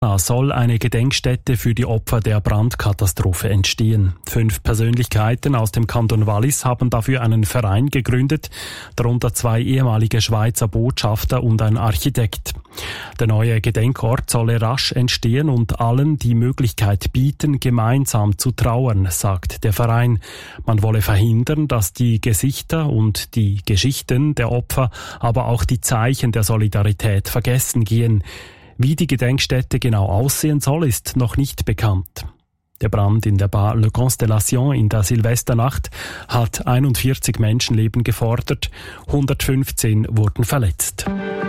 soll eine Gedenkstätte für die Opfer der Brandkatastrophe entstehen. 5 Persönlichkeiten aus dem Kanton Wallis haben dafür einen Verein gegründet, darunter 2 ehemalige Schweizer Botschafter und ein Architekt. Der neue Gedenkort solle rasch entstehen und allen die Möglichkeit bieten, gemeinsam zu trauern, sagt der Verein. Man wolle verhindern, dass die Gesichter und die Geschichten der Opfer, aber auch die Zeichen der Solidarität vergessen gehen. Wie die Gedenkstätte genau aussehen soll, ist noch nicht bekannt. Der Brand in der Bar Le Constellation in der Silvesternacht hat 41 Menschenleben gefordert, 115 wurden verletzt.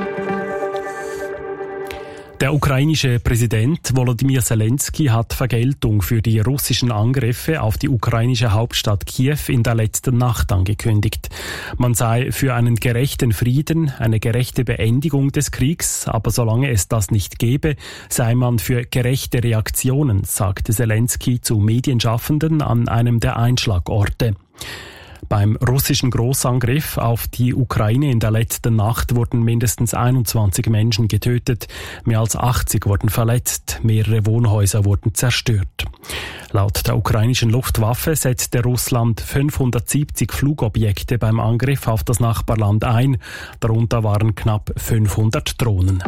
Der ukrainische Präsident Volodymyr Zelensky hat Vergeltung für die russischen Angriffe auf die ukrainische Hauptstadt Kiew in der letzten Nacht angekündigt. Man sei für einen gerechten Frieden, eine gerechte Beendigung des Kriegs, aber solange es das nicht gäbe, sei man für gerechte Reaktionen, sagte Zelensky zu Medienschaffenden an einem der Einschlagorte. Beim russischen Großangriff auf die Ukraine in der letzten Nacht wurden mindestens 21 Menschen getötet, mehr als 80 wurden verletzt, mehrere Wohnhäuser wurden zerstört. Laut der ukrainischen Luftwaffe setzte Russland 570 Flugobjekte beim Angriff auf das Nachbarland ein, darunter waren knapp 500 Drohnen.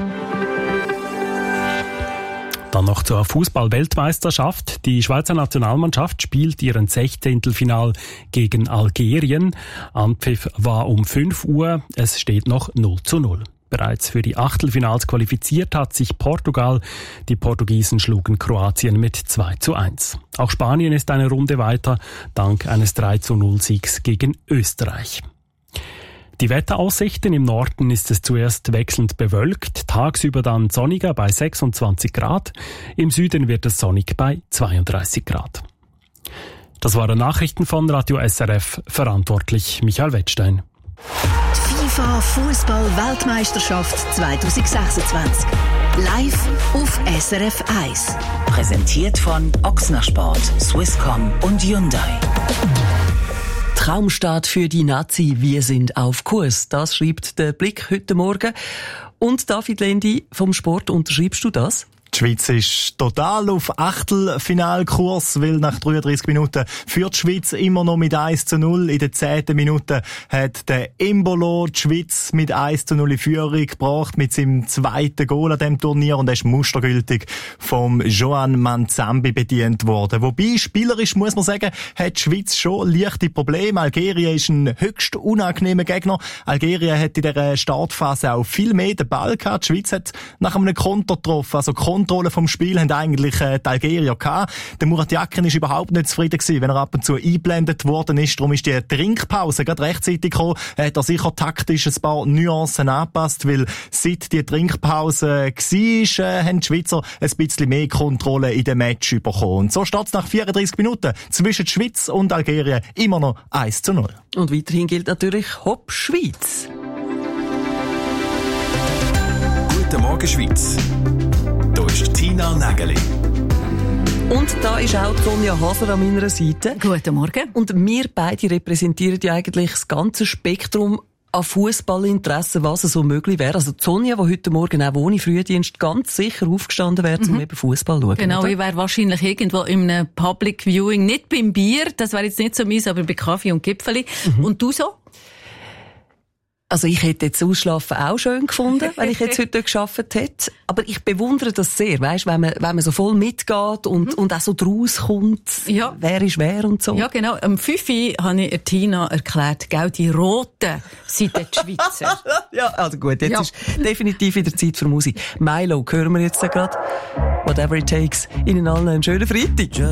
Dann noch zur Fußball-Weltmeisterschaft. Die Schweizer Nationalmannschaft spielt ihren 16. Final gegen Algerien. Anpfiff war um 5 Uhr. Es steht noch 0:0. Bereits für die Achtelfinals qualifiziert hat sich Portugal. Die Portugiesen schlugen Kroatien mit 2:1. Auch Spanien ist eine Runde weiter, dank eines 3:0-Siegs gegen Österreich. Die Wetteraussichten: im Norden ist es zuerst wechselnd bewölkt, tagsüber dann sonniger bei 26 Grad. Im Süden wird es sonnig bei 32 Grad. Das waren Nachrichten von Radio SRF, verantwortlich Michael Wettstein. FIFA Fußball-Weltmeisterschaft 2026. Live auf SRF 1. Präsentiert von Ochsner Sport, Swisscom und Hyundai. Traumstart für die Nazi, wir sind auf Kurs. Das schreibt der Blick heute Morgen. Und David Lendi vom Sport, unterschreibst du das? Die Schweiz ist total auf Achtelfinalkurs, weil nach 33 Minuten führt die Schweiz immer noch mit 1:0. In der 10. Minute hat der Embolo die Schweiz mit 1:0 in Führung gebracht, mit seinem 2. Goal an diesem Turnier, und er ist mustergültig vom Joan Manzambi bedient worden. Wobei, spielerisch muss man sagen, hat die Schweiz schon leichte Probleme. Algerien ist ein höchst unangenehmer Gegner. Algerien hat in dieser Startphase auch viel mehr den Ball gehabt. Die Schweiz hat nach einem Konter getroffen, also Kontrolle vom Spiel haben eigentlich die Algerier gehabt. Der Murat Yakin ist überhaupt nicht zufrieden gewesen, wenn er ab und zu eingeblendet worden ist. Darum ist die Trinkpause gerade rechtzeitig gekommen. Er hat da sicher taktisch ein paar Nuancen angepasst, weil seit die Trinkpause war, haben die Schweizer ein bisschen mehr Kontrolle in dem Match bekommen. Und so steht es nach 34 Minuten zwischen Schweiz und Algerien immer noch 1:0. Und weiterhin gilt natürlich Hopp Schweiz. Guten Morgen Schweiz. Hier ist Tina Nägeli. Und da ist auch Sonja Haser an meiner Seite. Guten Morgen. Und wir beide repräsentieren ja eigentlich das ganze Spektrum an Fußballinteresse, was so möglich wäre. Also Sonja, die heute Morgen auch ohne Frühdienst ganz sicher aufgestanden wäre, um eben Fußball zu schauen. Genau, oder? Ich wäre wahrscheinlich irgendwo in einem Public Viewing, nicht beim Bier, das wäre jetzt nicht so meins, aber bei Kaffee und Gipfeli. Und du so? Also ich hätte jetzt Ausschlafen auch schön gefunden, wenn ich jetzt heute gearbeitet hätte. Aber ich bewundere das sehr, weisst, wenn man so voll mitgeht und auch so draus kommt, ja. Wer ist wer und so. Ja, genau. Am 5 Uhr habe ich Tina erklärt, gell, die Roten sind die Schweizer. Ja, also gut, jetzt ist definitiv wieder Zeit für Musik. Milo hören wir jetzt gerade. Whatever it takes. Ihnen allen einen schönen Freitag.